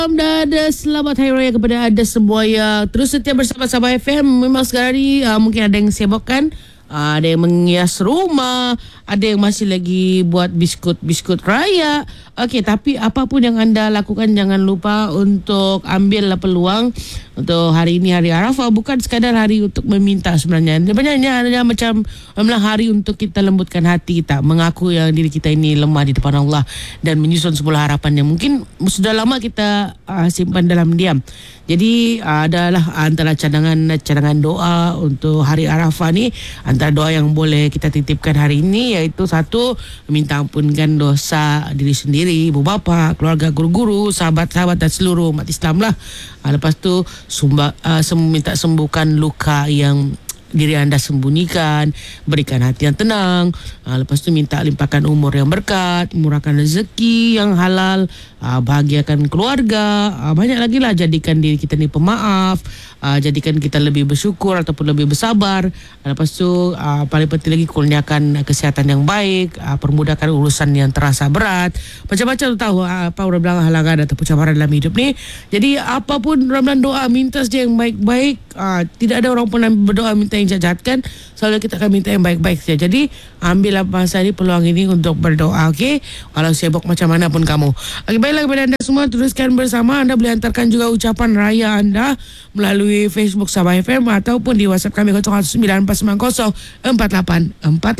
Dan selamat Hari Raya kepada anda semua yang terus setia bersama Sabah FM. Memang sekarang ni mungkin ada yang sibuk kan, ada yang menghias rumah, ada yang masih lagi buat biskut raya. Okey, tapi apapun yang anda lakukan, jangan lupa untuk ambil peluang untuk hari ini, hari Arafah, bukan sekadar hari untuk meminta sebenarnya. Sebenarnya hanya macam hari untuk kita lembutkan hati kita, mengaku yang diri kita ini lemah di depan Allah dan menyusun sebuah harapan yang mungkin sudah lama kita simpan dalam diam. Jadi adalah antara cadangan doa untuk hari Arafah ni, antara doa yang boleh kita titipkan hari ini iaitu satu, minta ampunkan dosa diri sendiri, ibu bapa, keluarga, guru-guru, sahabat-sahabat dan seluruh umat Islam lah. Lepas tu minta sembuhkan luka yang diri anda sembunyikan, berikan hati yang tenang. Lepas tu minta limpahkan umur yang berkat, murahkan rezeki yang halal, bahagiakan keluarga, banyak lagi lah. Jadikan diri kita ni pemaaf, jadikan kita lebih bersyukur ataupun lebih bersabar. Lepas tu paling penting lagi, kurniakan kesihatan yang baik, permudahkan urusan yang terasa berat. Macam-macam tu tahu apa orang bilang halangan ataupun cabaran dalam hidup ni. Jadi apapun Ramadan doa, minta saja yang baik-baik. Tidak ada orang pernah berdoa minta yang jahat kan. Selalu kita akan minta yang baik-baik saja. Jadi ambillah masa ni, peluang ini untuk berdoa, okey? Walau sibuk macam mana pun kamu. Okey, baiklah kepada anda semua, teruskan bersama. Anda boleh hantarkan juga ucapan raya anda melalui Facebook Sabah FM ataupun di WhatsApp kami 0194904848.